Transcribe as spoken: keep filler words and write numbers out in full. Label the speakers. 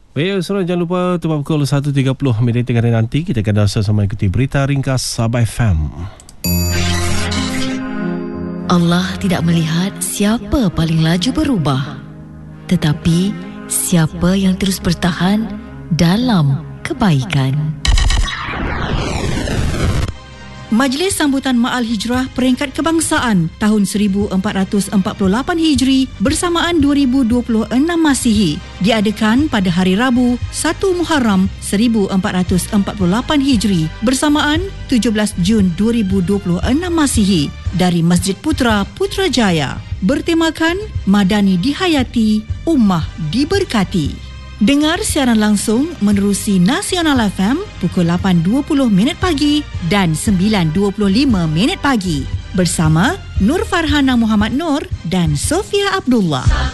Speaker 1: Baik, saudara, jangan lupa tepat pukul satu tiga puluh minit hari nanti kita akan sama-sama ikuti berita ringkas Sabah F M.
Speaker 2: Allah tidak melihat siapa paling laju berubah, tetapi siapa yang terus bertahan dalam kebaikan.
Speaker 3: Majlis Sambutan Ma'al Hijrah Peringkat Kebangsaan tahun seribu empat ratus empat puluh lapan Hijri bersamaan dua ribu dua puluh enam Masihi diadakan pada hari Rabu satu Muharram seribu empat ratus empat puluh lapan Hijri bersamaan tujuh belas Jun dua ribu dua puluh enam Masihi dari Masjid Putra Putrajaya, bertemakan Madani dihayati, Ummah diberkati. Dengar siaran langsung menerusi Nasional F M pukul lapan dua puluh minit pagi dan sembilan dua puluh lima minit pagi bersama Nur Farhana Muhammad Nur dan Sofia Abdullah.